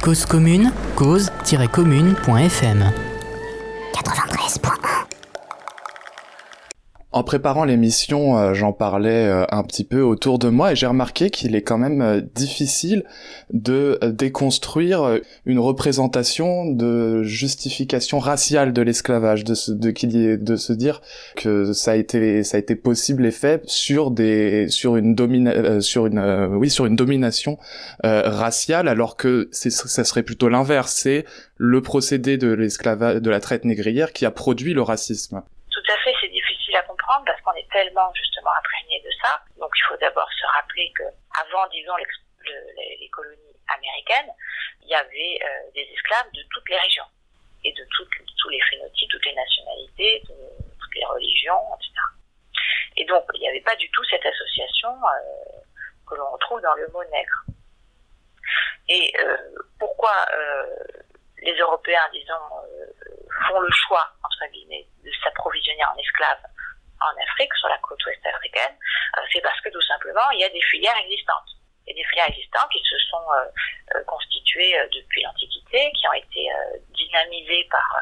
Cause commune, cause-commune.fm 93.1. En préparant l'émission, j'en parlais un petit peu autour de moi et j'ai remarqué qu'il est quand même difficile de déconstruire une représentation de justification raciale de l'esclavage, de se dire que ça a été possible et fait sur une domination raciale, alors que ça serait plutôt l'inverse. C'est le procédé de l'esclavage, de la traite négrière qui a produit le racisme. Tout à fait, c'est difficile à comprendre parce qu'on est tellement justement imprégné de ça. Donc il faut d'abord se rappeler que avant, disons, les colonies américaines, il y avait des esclaves de toutes les régions et de tous les phénotypes, toutes les nationalités, toutes les religions, etc. Et donc il n'y avait pas du tout cette association que l'on retrouve dans le mot nègre. Et pourquoi les Européens, disons, font le choix, entre guillemets, de s'approvisionner en esclaves en Afrique, sur la côte ouest africaine, c'est parce que tout simplement, il y a des filières existantes. Et des filières existantes qui se sont constituées depuis l'Antiquité, qui ont été dynamisées par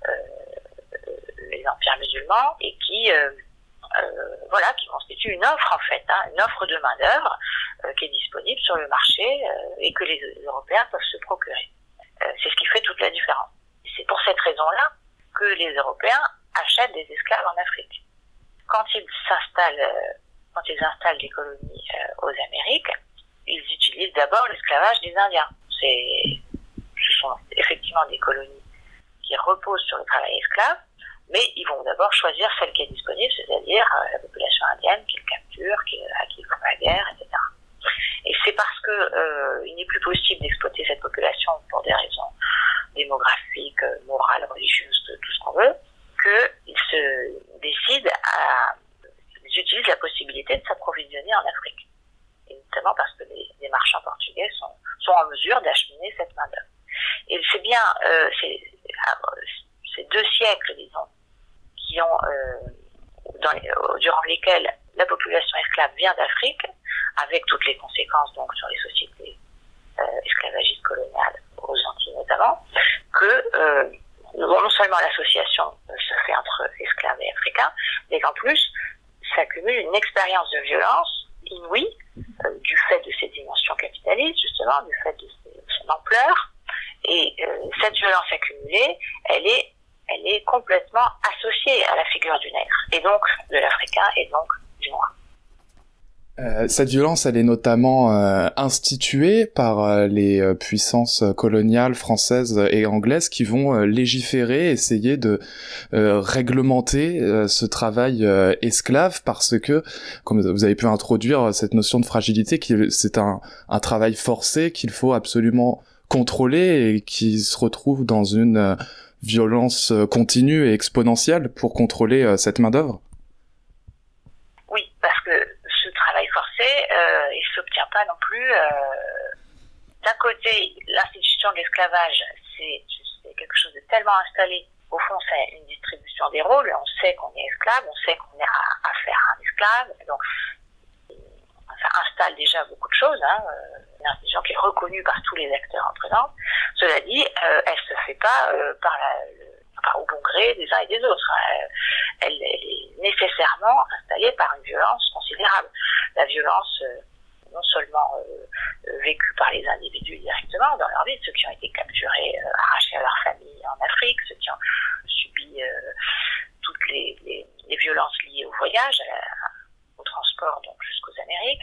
les empires musulmans et qui constituent une offre en fait, une offre de main-d'œuvre qui est disponible sur le marché et que les Européens peuvent se procurer. C'est ce qui fait toute la différence. C'est pour cette raison-là que les Européens achètent des esclaves en Afrique. Quand ils installent des colonies aux Amériques, ils utilisent d'abord l'esclavage des Indiens. Ce sont effectivement des colonies qui reposent sur le travail esclave, mais ils vont d'abord choisir celle qui est disponible, c'est-à-dire la population indienne qu'ils capturent, à qui ils font la guerre, etc. Et c'est parce que il n'est plus possible d'exploiter cette population pour des raisons démographiques, morales, religieuses, tout ce qu'on veut, qu'ils ils utilisent la possibilité de s'approvisionner en Afrique. Et notamment parce que les marchands portugais sont en mesure d'acheminer cette main-d'œuvre. Et c'est bien ces 2 siècles, disons, qui ont durant lesquels la population esclave vient d'Afrique, avec toutes les conséquences donc sur les sociétés esclavagistes coloniales aux Antilles notamment, que non seulement l'association se fait entre esclaves et africains, mais qu'en plus s'accumule une expérience de violence inouïe du fait de ces dimensions capitalistes, justement, du fait de son ampleur. Et cette violence accumulée, elle est complètement associée à la figure du nègre, et donc de l'Africain, et donc du noir. Cette violence, elle est notamment instituée par les puissances coloniales françaises et anglaises qui vont légiférer, essayer de réglementer ce travail esclave, parce que, comme vous avez pu introduire cette notion de fragilité, c'est un travail forcé qu'il faut absolument contrôler et qui se retrouve dans une violence continue et exponentielle pour contrôler cette main-d'œuvre. Oui, parce que ce travail forcé, il s'obtient pas non plus. D'un côté, l'institution de l'esclavage, c'est quelque chose de tellement installé. Au fond, c'est une distribution des rôles. On sait qu'on est esclave, on sait qu'on a affaire à un esclave. Donc, ça installe déjà beaucoup de choses. Une institution qui est reconnue par tous les acteurs en présence. Cela dit, elle se fait pas au bon gré des uns et des autres. Elle est nécessairement installée par une violence considérable. La violence, non seulement vécue par les individus directement dans leur vie, ceux qui ont été capturés, arrachés à leur famille en Afrique, ceux qui ont subi toutes les violences liées au voyage, au transport, donc jusqu'aux Amériques,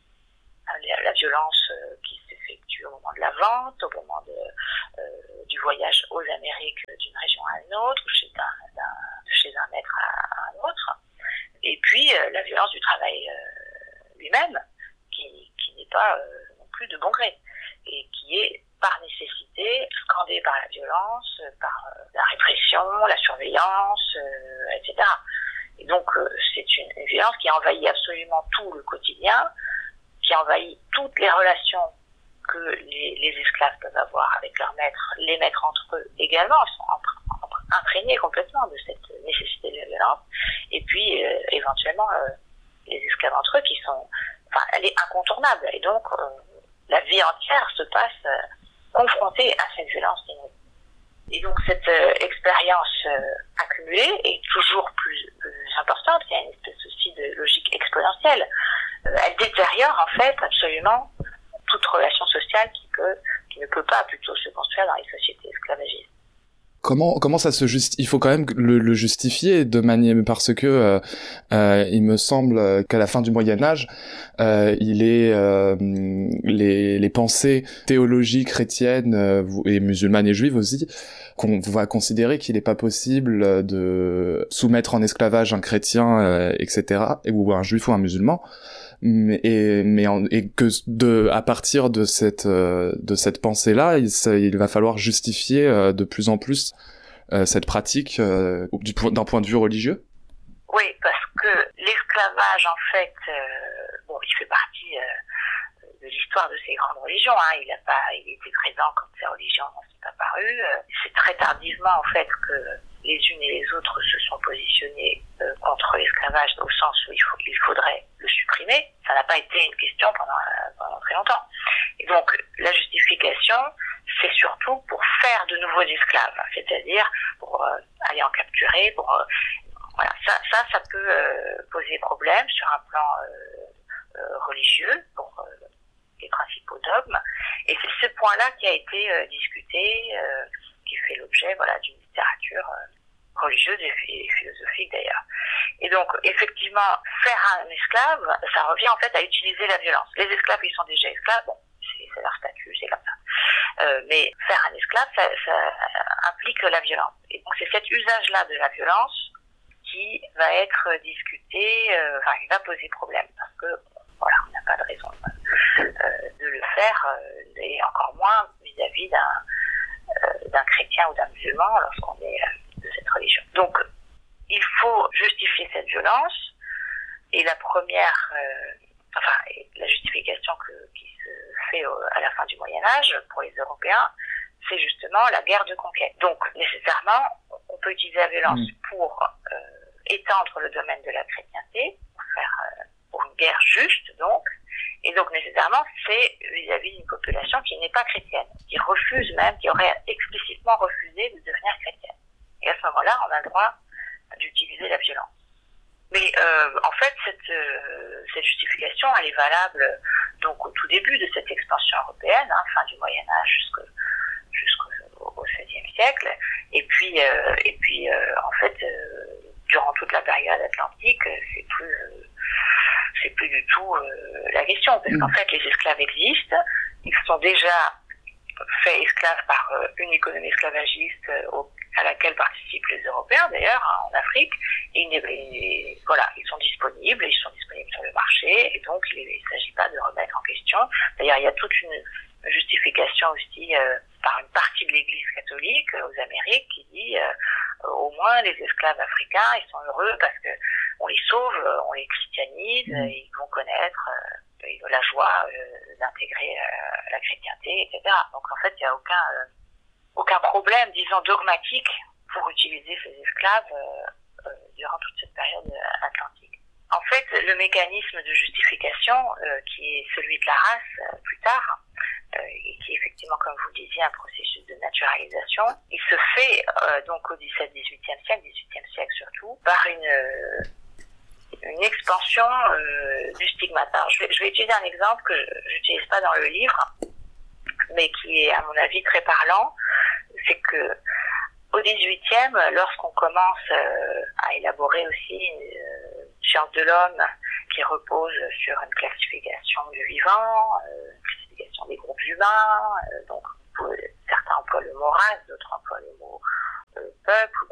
la violence qui s'effectue au moment de la vente, au moment du voyage aux Amériques d'une région à une autre, ou chez un maître à un autre, et puis la violence du travail lui-même, qui n'est pas non plus de bon gré, et qui est par nécessité scandée par la violence, par la répression, la surveillance, etc. Et donc c'est une violence qui envahit absolument tout le quotidien, qui envahit toutes les relations que les esclaves peuvent avoir avec leurs maîtres, les maîtres entre eux également, ils sont imprégnés complètement de cette nécessité de la violence, et puis éventuellement les esclaves entre eux elle est incontournable, et donc la vie entière se passe confrontés à cette violence inouïe. Et donc cette expérience accumulée est toujours plus importante. Il y a une espèce aussi de logique exponentielle. Elle détériore en fait absolument toute relation sociale qui ne peut pas plutôt se construire dans les sociétés esclavagistes. Comment ça se justifie? Il faut quand même le justifier de manière, parce que il me semble qu'à la fin du Moyen-Âge, les pensées théologiques chrétiennes et musulmanes et juives aussi, qu'on va considérer qu'il n'est pas possible de soumettre en esclavage un chrétien, etc., ou un juif ou un musulman. Et que à partir de cette pensée-là, il va falloir justifier de plus en plus cette pratique d'un point de vue religieux. Oui, parce que l'esclavage, en fait, il fait partie de l'histoire de ces grandes religions. Il était présent quand ces religions sont apparues. C'est très tardivement, en fait, que les unes et les autres se sont positionnées contre l'esclavage au sens où il faudrait le supprimer. Ça n'a pas été une question pendant très longtemps. Et donc, la justification, c'est surtout pour faire de nouveaux esclaves, c'est-à-dire pour aller en capturer, voilà. Ça peut poser problème sur un plan religieux, pour les principaux dogmes. Et c'est ce point-là qui a été discuté, qui fait l'objet, d'une littérature religieuse et philosophique d'ailleurs. Et donc, effectivement, faire un esclave, ça revient en fait à utiliser la violence. Les esclaves, ils sont déjà esclaves, c'est leur statut, c'est comme ça. Mais faire un esclave, ça implique la violence. Et donc, c'est cet usage-là de la violence qui va être discuté, il va poser problème, parce que, on n'a pas de raison de le faire, et encore moins vis-à-vis d'un chrétien ou d'un musulman lorsqu'on est de cette religion. Donc, il faut justifier cette violence, et la première, la justification qui se fait à la fin du Moyen-Âge pour les Européens, c'est justement la guerre de conquête. Donc, nécessairement, on peut utiliser la violence pour étendre le domaine de la chrétienté, pour une guerre juste, donc, et donc nécessairement, c'est vis-à-vis d'une population qui n'est pas chrétienne, qui refuse même, qui aurait explicitement refusé de devenir chrétienne. Et à ce moment-là, on a le droit d'utiliser la violence. Mais en fait, cette justification, elle est valable donc au tout début de cette expansion européenne, fin du Moyen Âge jusqu'au XVIe siècle, et puis en fait, durant toute la période atlantique, c'est plus du tout la question, parce qu'en fait, les esclaves existent, ils sont déjà faits esclaves par une économie esclavagiste à laquelle participent les Européens d'ailleurs, en Afrique, et ils sont disponibles sur le marché, et donc il ne s'agit pas de remettre en question. D'ailleurs, il y a toute une justification aussi par une partie de l'Église catholique aux Amériques qui dit au moins les esclaves africains, ils sont heureux parce que on les sauve, on les christianise, ils vont connaître la joie d'intégrer la chrétienté, etc. Donc en fait, il n'y a aucun problème, disons, dogmatique pour utiliser ces esclaves durant toute cette période atlantique. En fait, le mécanisme de justification, qui est celui de la race plus tard, et qui est effectivement, comme vous le disiez, un processus de naturalisation, il se fait donc au XVIIe siècle surtout, par une expansion du stigmate. Alors, je vais utiliser un exemple que je n'utilise pas dans le livre, mais qui est, à mon avis, très parlant. C'est que au XVIIIe, lorsqu'on commence à élaborer aussi une science de l'homme qui repose sur une classification du vivant, une classification des groupes humains, donc certains emploient le mot race, d'autres emploient le mot peuple